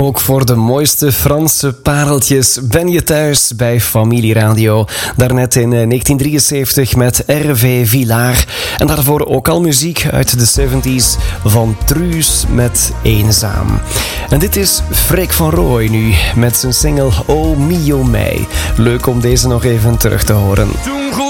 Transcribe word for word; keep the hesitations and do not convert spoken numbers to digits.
ook voor de mooiste Franse pareltjes ben je thuis bij Familie Radio. Daarnet in negentien drieënzeventig met R V Villard. En daarvoor ook al muziek uit de zeventig van Truus met Eenzaam. En dit is Freek van Rooij nu met zijn single Oh Mio Mei. Leuk om deze nog even terug te horen.